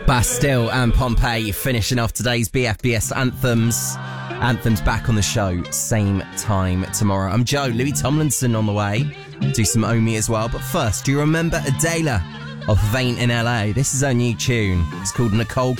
Bastille and Pompeii finishing off today's BFBS Anthems. Anthems back on the show, same time tomorrow. I'm Joe, Louis Tomlinson on the way. Do some Omi as well. But first, do you remember Adela of Vain in LA? This is her new tune. It's called Nicole